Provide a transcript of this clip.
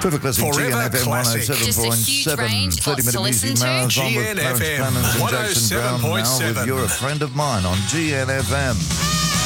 Perfect Classic Forever GNFM Classic. Just a huge 107.7. range, 30-minute lots to music listen to. marathon with Clarence GNFM Clemens and Jackson Brown now 107.7. with You're a Friend of Mine on GNFM.